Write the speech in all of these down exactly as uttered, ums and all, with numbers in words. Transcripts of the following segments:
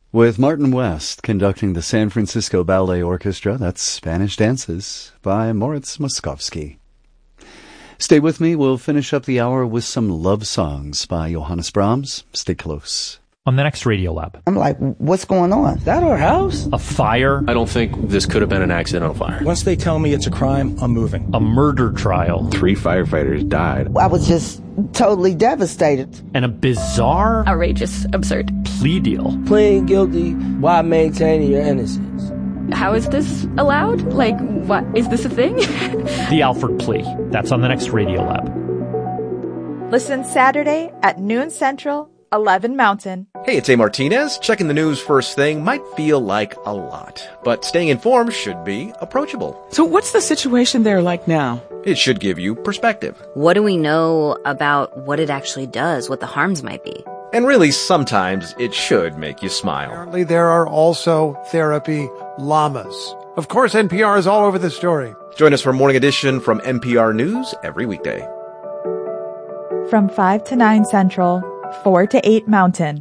with Martin West conducting the San Francisco Ballet Orchestra. That's Spanish Dances by Moritz Moszkowski. Stay with me. We'll finish up the hour with some love songs by Johannes Brahms. Stay close. On the next Radio Lab. I'm like, what's going on? Is that our house? A fire. I don't think this could have been an accidental fire. Once they tell me it's a crime, I'm moving. A murder trial. Three firefighters died. I was just totally devastated. And a bizarre, outrageous, absurd plea deal. Pleading guilty while maintaining your innocence. How is this allowed? Like, what? Is this a thing? The Alford plea. That's on the next Radio Lab. Listen Saturday at noon Central, eleven Mountain. Hey, it's A. Martinez. Checking the news first thing might feel like a lot, but staying informed should be approachable. So what's the situation there like now? It should give you perspective. What do we know about what it actually does, what the harms might be? And really, sometimes it should make you smile. Apparently, there are also therapy llamas. Of course, N P R is all over the story. Join us for Morning Edition from N P R News every weekday. From five to nine Central, four to eight Mountain.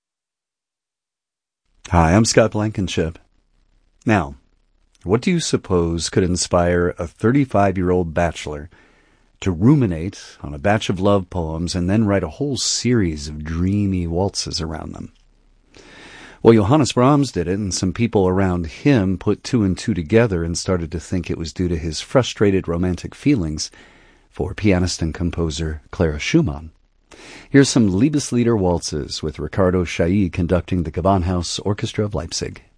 Hi, I'm Scott Blankenship. Now, what do you suppose could inspire a thirty-five-year-old bachelor to ruminate on a batch of love poems and then write a whole series of dreamy waltzes around them? Well, Johannes Brahms did it, and some people around him put two and two together and started to think it was due to his frustrated romantic feelings for pianist and composer Clara Schumann. Here's some Liebeslieder waltzes with Ricardo Chailly conducting the Gewandhaus Orchestra of Leipzig.